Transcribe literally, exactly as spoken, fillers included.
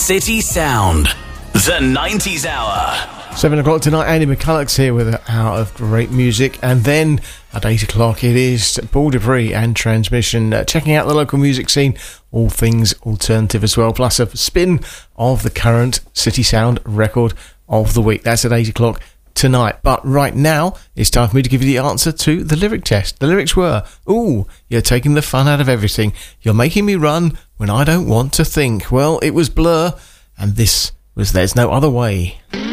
City Sound, the nineties Hour. Seven o'clock tonight, Andy McCulloch's here with an hour of great music, and then at eight o'clock it is Paul Dupree and Transmission, uh, checking out the local music scene, all things alternative as well, plus a spin of the current City Sound record of the week. That's at eight o'clock tonight. But right now, it's time for me to give you the answer to the lyric test. The lyrics were, ooh, you're taking the fun out of everything. You're making me run when I don't want to think. Well, it was Blur, and this was There's No Other Way.